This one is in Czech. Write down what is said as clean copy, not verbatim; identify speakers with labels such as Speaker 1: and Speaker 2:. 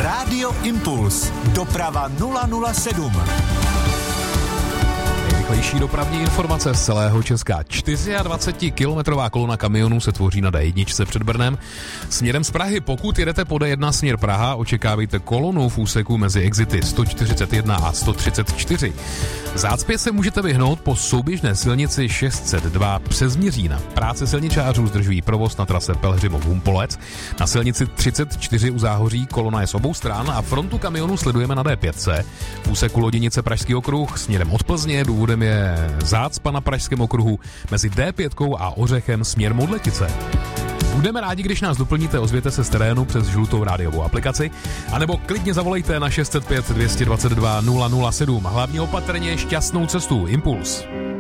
Speaker 1: Rádio Impuls. Doprava 007.
Speaker 2: Nejrychlejší dopravní informace z celého Česka. 24-kilometrová kolona kamionů se tvoří na D1 před Brnem. Směrem z Prahy, pokud jedete po D1 směr Praha, očekávejte kolonu v úseku mezi exity 141 a 134. Zácpě se můžete vyhnout po souběžné silnici 602 přes Měřína. Práce silničářů zdržují provoz na trase Pelhřimov-Humpolec. Na silnici 34 u Záhoří kolona je z obou stran a frontu kamionů sledujeme na D5. V úseku Loděnice Pražský okruh směrem od Plzně důvodem je zácpa na Pražském okruhu mezi D5 a Ořechem směr Modletice. Budeme rádi, když nás doplníte, ozvěte se z terénu přes žlutou rádiovou aplikaci, anebo klidně zavolejte na 605 222 007. Hlavně opatrně, šťastnou cestu. Impuls.